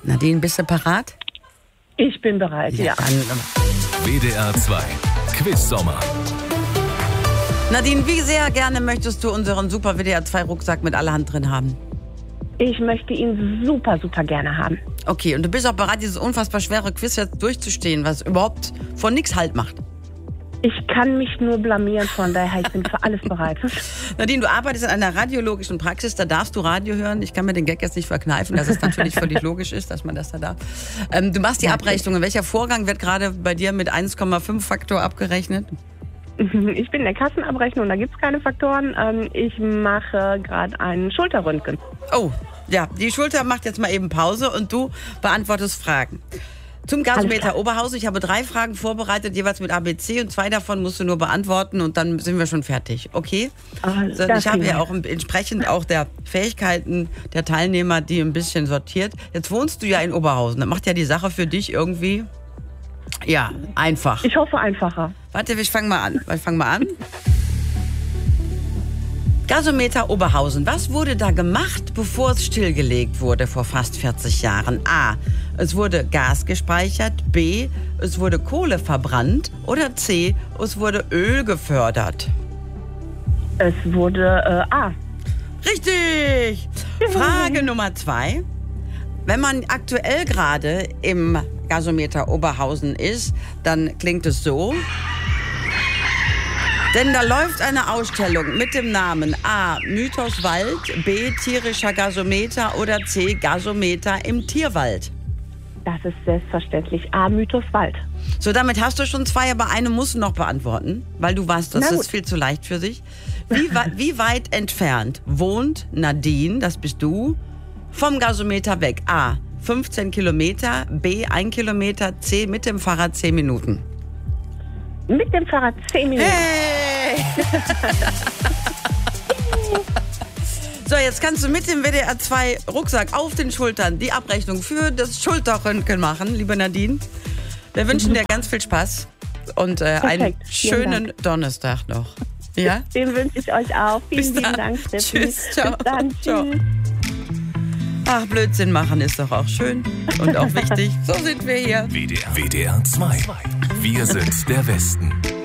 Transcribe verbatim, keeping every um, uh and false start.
Nadine, bist du parat? Ich bin bereit, ja. ja. W D R zwei Quiz-Sommer. Nadine, wie sehr gerne möchtest du unseren super W D R zwei Rucksack mit allerhand drin haben? Ich möchte ihn super, super gerne haben. Okay, und du bist auch bereit, dieses unfassbar schwere Quiz jetzt durchzustehen, was überhaupt von nichts Halt macht? Ich kann mich nur blamieren, von daher, ich bin für alles bereit. Nadine, du arbeitest in einer radiologischen Praxis, da darfst du Radio hören. Ich kann mir den Gag jetzt nicht verkneifen, dass es natürlich völlig logisch ist, dass man das da darf. Ähm, du machst die Abrechnung. Welcher Vorgang wird gerade bei dir mit eins Komma fünf Faktor abgerechnet? Ich bin in der Kassenabrechnung, da gibt es keine Faktoren. Ich mache gerade einen Schulterröntgen. Oh, ja, die Schulter macht jetzt mal eben Pause und du beantwortest Fragen. Zum Gasometer Oberhausen. Ich habe drei Fragen vorbereitet, jeweils mit A B C und zwei davon musst du nur beantworten und dann sind wir schon fertig. Okay? Also, ich habe ja auch entsprechend auch der Fähigkeiten der Teilnehmer, die ein bisschen sortiert. Jetzt wohnst du ja in Oberhausen. Das macht ja die Sache für dich irgendwie, ja, einfach. Ich hoffe einfacher. Warte, ich fange mal an. Ich fange mal an. Gasometer Oberhausen. Was wurde da gemacht, bevor es stillgelegt wurde vor fast vierzig Jahren? A. Es wurde Gas gespeichert. B. Es wurde Kohle verbrannt. Oder C. Es wurde Öl gefördert. Es wurde äh, A. Richtig! Frage Nummer zwei. Wenn man aktuell gerade im Gasometer Oberhausen ist, dann klingt es so. Denn da läuft eine Ausstellung mit dem Namen A. Mythos Wald, B. Tierischer Gasometer oder C. Gasometer im Tierwald. Das ist selbstverständlich A. Mythos Wald. So, damit hast du schon zwei, aber eine musst du noch beantworten, weil du weißt, das ist viel zu leicht für sich. Wie, wie weit entfernt wohnt Nadine, das bist du, vom Gasometer weg? A. fünfzehn Kilometer, B. ein Kilometer, C. mit dem Fahrrad zehn Minuten. Mit dem Fahrrad zehn Minuten. Hey! So, jetzt kannst du mit dem W D R zwei Rucksack auf den Schultern die Abrechnung für das Schulterröntgen machen, liebe Nadine. Wir wünschen dir ganz viel Spaß und äh, einen schönen Donnerstag noch. Ja? Den wünsche ich euch auch. Vielen lieben Dank, Steffi. Tschüss, ciao. Bis dann. Ciao. Tschüss. Ach, Blödsinn machen ist doch auch schön und auch wichtig. So sind wir hier. W D R zwei. Wir sind der Westen.